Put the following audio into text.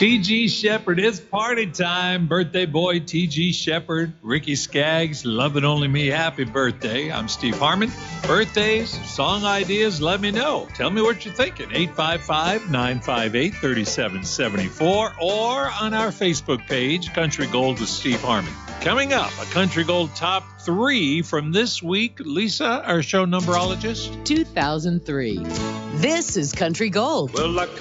T.G. Shepherd, it's party time. Birthday boy T.G. Shepherd, Ricky Skaggs, Love It Only Me, happy birthday. I'm Steve Harmon. Birthdays, song ideas, let me know. Tell me what you're thinking. 855-958-3774 or on our Facebook page, Country Gold with Steve Harmon. Coming up, a Country Gold Top 3 from this week. Lisa, our show numberologist. 2003. This is Country Gold. Well, I